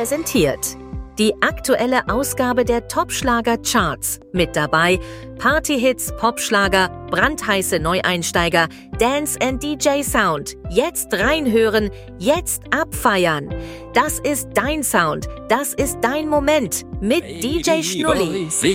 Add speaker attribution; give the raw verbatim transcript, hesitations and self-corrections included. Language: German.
Speaker 1: präsentiert die aktuelle Ausgabe der Top-Schlager-Charts. Mit dabei Partyhits, Popschlager, brandheiße Neueinsteiger, Dance and D J Sound. Jetzt reinhören, jetzt abfeiern. Das ist dein Sound, das ist dein Moment mit D J Schnulli.